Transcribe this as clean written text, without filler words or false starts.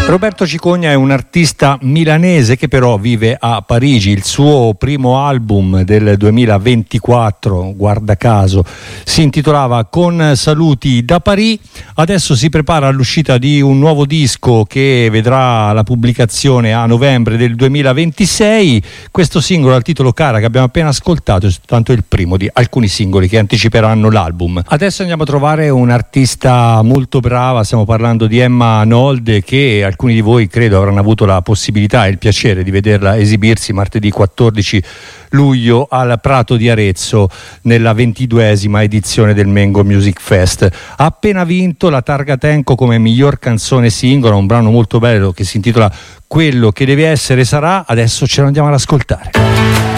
Roberto Cicogna è un artista milanese che però vive a Parigi. Il suo primo album del 2024, guarda caso, si intitolava Con saluti da Parì. Adesso si prepara all'uscita di un nuovo disco che vedrà la pubblicazione a novembre del 2026. Questo singolo al titolo Cara, che abbiamo appena ascoltato, è soltanto il primo di alcuni singoli che anticiperanno l'album. Adesso andiamo a trovare un'artista molto brava. Stiamo parlando di Emma Nolde, che alcuni di voi credo avranno avuto la possibilità e il piacere di vederla esibirsi martedì 14 luglio al Prato di Arezzo nella 22esima edizione del Mengo Music Fest. Ha appena vinto la Targa Tenco come miglior canzone singola, un brano molto bello che si intitola Quello che deve essere sarà. Adesso ce lo andiamo ad ascoltare.